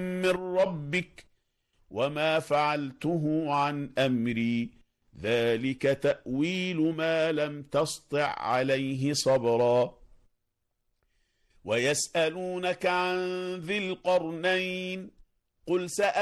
من ربك وما فعلته عن أمري ذلك تأويل ما لم تسطع عليه صبرا ويسألونك عن ذي القرنين قل